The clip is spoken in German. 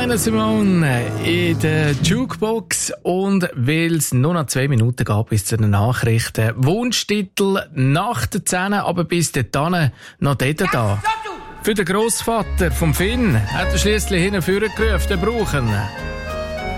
Nina Simone in der Jukebox, und weil es nur noch 2 Minuten gab bis zu den Nachrichten. Wunschtitel nach der 10, aber bis dahin noch dort da. Für den Grossvater vom Finn hat er schliesslich hinten vorgerufen, den brauchen.